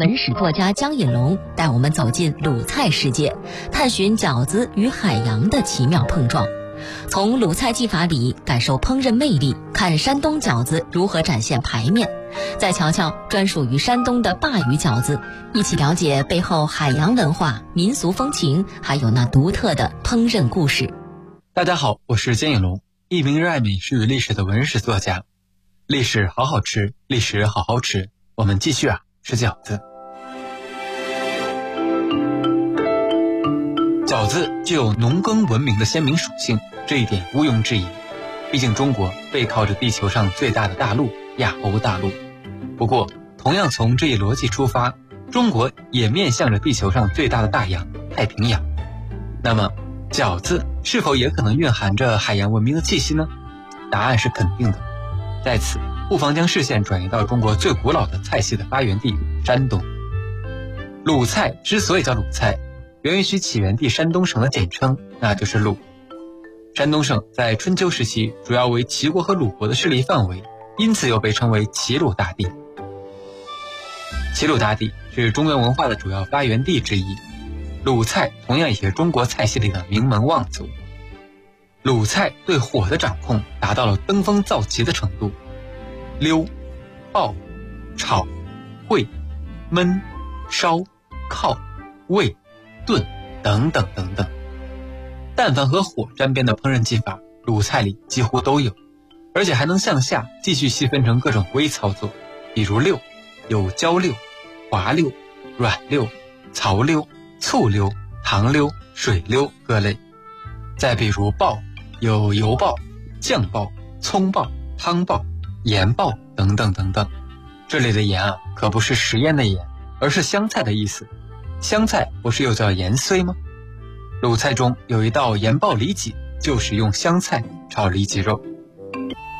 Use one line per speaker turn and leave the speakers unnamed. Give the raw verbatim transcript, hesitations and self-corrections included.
文史作家江引龙带我们走进鲁菜世界，探寻饺子与海洋的奇妙碰撞。从鲁菜技法里感受烹饪魅力，看山东饺子如何展现排面，再瞧瞧专属于山东的鲅鱼饺子，一起了解背后海洋文化、民俗风情，还有那独特的烹饪故事。
大家好，我是江引龙，一名热爱美食与历史的文史作家。历史好好吃，历史好好吃，我们继续啊吃饺子。饺子具有农耕文明的鲜明属性，这一点毋庸置疑。毕竟中国背靠着地球上最大的大陆亚欧大陆。不过同样从这一逻辑出发，中国也面向着地球上最大的大洋太平洋。那么饺子是否也可能蕴含着海洋文明的气息呢？答案是肯定的。在此不妨将视线转移到中国最古老的菜系的发源地山东。鲁菜之所以叫鲁菜，源于其起源地山东省的简称，那就是鲁。山东省在春秋时期主要为齐国和鲁国的势力范围，因此又被称为齐鲁大地。齐鲁大地是中原文化的主要发源地之一，鲁菜同样也是中国菜系里的名门望族。鲁菜对火的掌控达到了登峰造极的程度，溜、爆、炒、烩、焖、烧、烤、煨、炖等等等等，但凡和火沾边的烹饪技法，鲁菜里几乎都有，而且还能向下继续细分成各种微操作。比如溜，有焦溜、滑溜、软溜、槽溜、醋溜、糖溜、水溜各类。再比如爆，有油爆、酱爆、葱爆、汤爆、盐爆等等等等。这里的盐啊，可不是食盐的盐，而是香菜的意思。香菜不是又叫盐荽吗？鲁菜中有一道盐爆里脊，就是用香菜炒里脊肉。